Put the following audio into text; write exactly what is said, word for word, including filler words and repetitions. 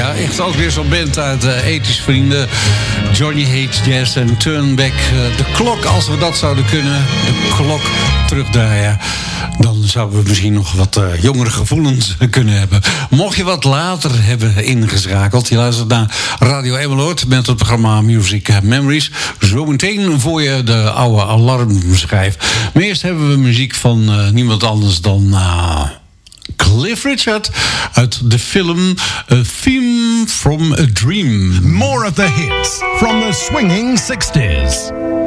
ja, echt ook weer zo'n band uit uh, ethisch vrienden. Johnny Hates Jazz en Turn Back uh, the Clock. Als we dat zouden kunnen, de klok terugdraaien, dan zouden we misschien nog wat uh, jongere gevoelens kunnen hebben. Mocht je wat later hebben ingeschakeld, je luistert naar Radio Emmeloord met het programma Music Memories. Zometeen voor je de oude alarmschijf. Maar eerst hebben we muziek van uh, niemand anders dan Uh, Cliff Richard uit de film A Theme from a Dream. More of the hits from the swinging sixties.